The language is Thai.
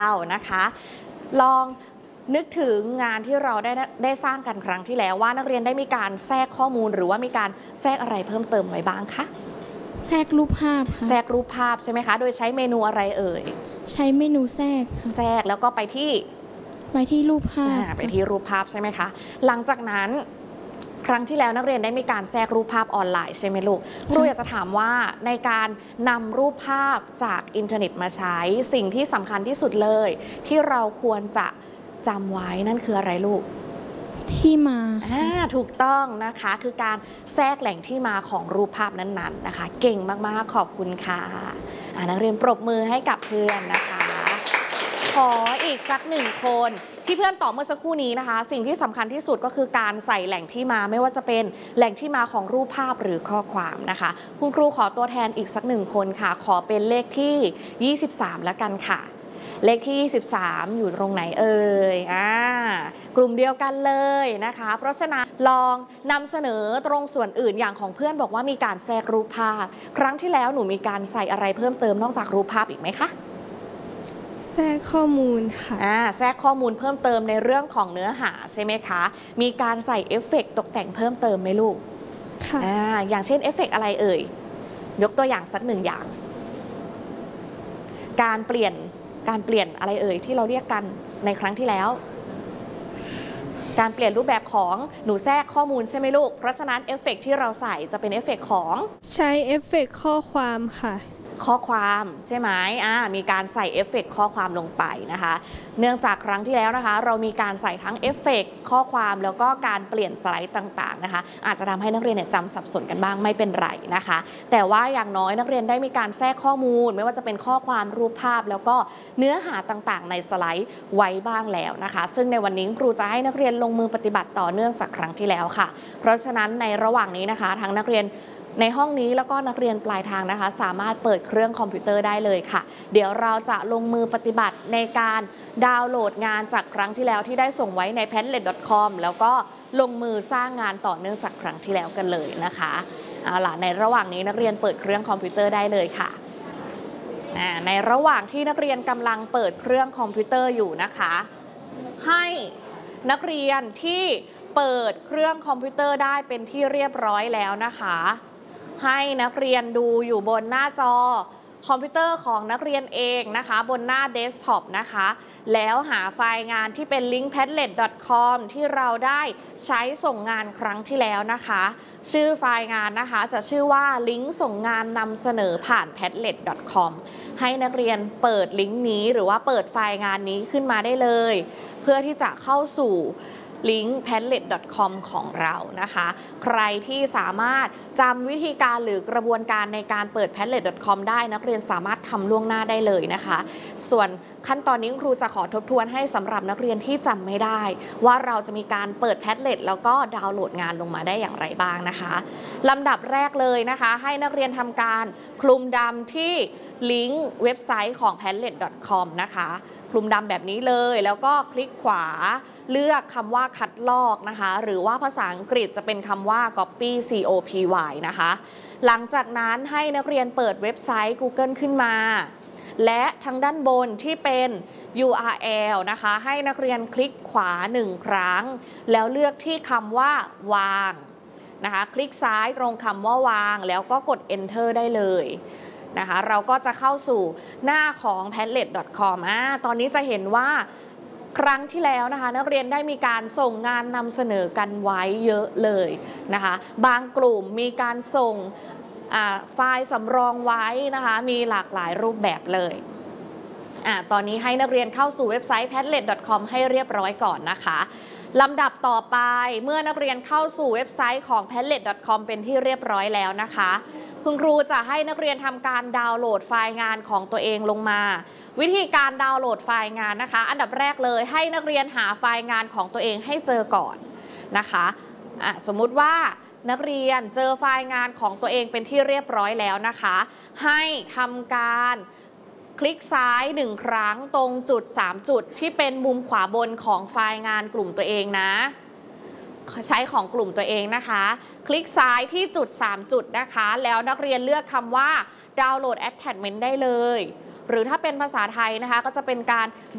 เอานะคะลองนึกถึงงานที่เราได้สร้างกันครั้งที่แล้วว่านักเรียนได้มีการแทรกข้อมูลหรือว่ามีการแทรกอะไรเพิ่มเติมไว้บ้างคะแทรกรูปภาพค่ะแทรกรูปภาพใช่ไหมคะโดยใช้เมนูอะไรเอ่ยใช้เมนูแทรกแทรกแล้วก็ไปที่รูปภาพไปที่รูปภาพใช่ไหมคะหลังจากนั้นครั้งที่แล้วนักเรียนได้มีการแทรกรูปภาพออนไลน์ใช่ไหมลูกครูอยากจะถามว่าในการนำรูปภาพจากอินเทอร์เน็ตมาใช้สิ่งที่สำคัญที่สุดเลยที่เราควรจะจำไว้นั่นคืออะไรลูกที่มาถูกต้องนะคะคือการแทรกแหล่งที่มาของรูปภาพนั้นๆนะคะเก่งมากๆขอบคุณค่ะนักเรียนปรบมือให้กับเพื่อนนะคะขออีกสักหนึ่งคนที่เพื่อนตอบเมื่อสักครู่นี้นะคะสิ่งที่สำคัญที่สุดก็คือการใส่แหล่งที่มาไม่ว่าจะเป็นแหล่งที่มาของรูปภาพหรือข้อความนะคะคุณครูขอตัวแทนอีกสักหนึ่งคนค่ะขอเป็นเลขที่23แล้วกันค่ะเลขที่23อยู่ตรงไหนเอ่ยกลุ่มเดียวกันเลยนะคะเพราะฉะนั้นลองนำเสนอตรงส่วนอื่นอย่างของเพื่อนบอกว่ามีการแทรกรูปภาพครั้งที่แล้วหนูมีการใส่อะไรเพิ่มเติมนอกจากรูปภาพอีกไหมคะแทรกข้อมูลค่ะแทรกข้อมูลเพิ่มเติมในเรื่องของเนื้อหาใช่ไหมคะมีการใส่เอฟเฟกต์ตกแต่งเพิ่มเติมไหมลูกค่ะอย่างเช่นเอฟเฟกต์อะไรเอ่ยยกตัวอย่างสักหนึ่งอย่างการเปลี่ยนอะไรเอ่ยที่เราเรียกกันในครั้งที่แล้วการเปลี่ยนรูปแบบของหนูแทรกข้อมูลใช่ไหมลูกเพราะฉะนั้นเอฟเฟกต์ที่เราใส่จะเป็นเอฟเฟกต์ของใช้เอฟเฟกต์ข้อความค่ะข้อความใช่ไหมมีการใส่เอฟเฟกต์ข้อความลงไปนะคะเนื่องจากครั้งที่แล้วนะคะเรามีการใส่ทั้งเอฟเฟกต์ข้อความแล้วก็การเปลี่ยนสไลด์ต่างๆนะคะอาจจะทำให้นักเรียนจำสับสนกันบ้างไม่เป็นไรนะคะแต่ว่าอย่างน้อยนักเรียนได้มีการแทรกข้อมูลไม่ว่าจะเป็นข้อความรูปภาพแล้วก็เนื้อหาต่างๆในสไลด์ไว้บ้างแล้วนะคะซึ่งในวันนี้ครูจะให้นักเรียนลงมือปฏิบัติต่อเนื่องจากครั้งที่แล้วค่ะเพราะฉะนั้นในระหว่างนี้นะคะทั้งนักเรียนในห้องนี้แล้วก็นักเรียนปลายทางนะคะสามารถเปิดเครื่องคอมพิวเตอร์ได้เลยค่ะเดี๋ยวเราจะลงมือปฏิบัติในการดาวน์โหลดงานจากครั้งที่แล้วที่ได้ส่งไว้ใน padlet.com แล้วก็ลงมือสร้างงานต่อเนื่องจากครั้งที่แล้วกันเลยนะคะเอาล่ะในระหว่างนี้นักเรียนเปิดเครื่องคอมพิวเตอร์ได้เลยค่ะในระหว่างที่นักเรียนกำลังเปิดเครื่องคอมพิวเตอร์อยู่นะคะให้นักเรียนที่เปิดเครื่องคอมพิวเตอร์ได้เป็นที่เรียบร้อยแล้วนะคะให้นักเรียนดูอยู่บนหน้าจอคอมพิวเตอร์ของนักเรียนเองนะคะบนหน้าเดสก์ท็อปนะคะแล้วหาไฟล์งานที่เป็นลิงก์ padlet.com ที่เราได้ใช้ส่งงานครั้งที่แล้วนะคะชื่อไฟล์งานนะคะจะชื่อว่าลิงก์ส่งงานนำเสนอผ่าน padlet.com ให้นักเรียนเปิดลิงก์นี้หรือว่าเปิดไฟล์งานนี้ขึ้นมาได้เลยเพื่อที่จะเข้าสู่ลิงก์ padlet.com ของเรานะคะใครที่สามารถจำวิธีการหรือกระบวนการในการเปิด padlet.com ได้นักเรียนสามารถทำล่วงหน้าได้เลยนะคะส่วนขั้นตอนนี้ครูจะขอทบทวนให้สำหรับนักเรียนที่จำไม่ได้ว่าเราจะมีการเปิด padlet แล้วก็ดาวน์โหลดงานลงมาได้อย่างไรบ้างนะคะลำดับแรกเลยนะคะให้นักเรียนทำการคลุมดำที่ลิงก์เว็บไซต์ของ padlet.com นะคะคลุมดำแบบนี้เลยแล้วก็คลิกขวาเลือกคำว่าคัดลอกนะคะหรือว่าภาษาอังกฤษจะเป็นคำว่า copy copy นะคะหลังจากนั้นให้นักเรียนเปิดเว็บไซต์ Google ขึ้นมาและทางด้านบนที่เป็น URL นะคะให้นักเรียนคลิกขวา1ครั้งแล้วเลือกที่คำว่าวางนะคะคลิกซ้ายตรงคำว่าวางแล้วก็กด enter ได้เลยนะคะเราก็จะเข้าสู่หน้าของ padlet.com ตอนนี้จะเห็นว่าครั้งที่แล้วนะคะนักเรียนได้มีการส่งงานนำเสนอกันไว้เยอะเลยนะคะบางกลุ่มมีการส่งไฟล์สำรองไว้นะคะมีหลากหลายรูปแบบเลยตอนนี้ให้นักเรียนเข้าสู่เว็บไซต์ padlet.com ให้เรียบร้อยก่อนนะคะลำดับต่อไปเมื่อนักเรียนเข้าสู่เว็บไซต์ของ padlet.com เป็นที่เรียบร้อยแล้วนะคะคุณครูจะให้นักเรียนทำการดาวน์โหลดไฟล์งานของตัวเองลงมาวิธีการดาวน์โหลดไฟล์งานนะคะอันดับแรกเลยให้นักเรียนหาไฟล์งานของตัวเองให้เจอก่อนนะคะสมมุติว่านักเรียนเจอไฟล์งานของตัวเองเป็นที่เรียบร้อยแล้วนะคะให้ทำการคลิกซ้าย1ครั้งตรงจุด3จุดที่เป็นมุมขวาบนของไฟล์งานกลุ่มตัวเองนะใช้ของกลุ่มตัวเองนะคะคลิกซ้ายที่จุด3จุดนะคะแล้วนักเรียนเลือกคำว่าดาวน์โหลด attachment ได้เลยหรือถ้าเป็นภาษาไทยนะคะก็จะเป็นการ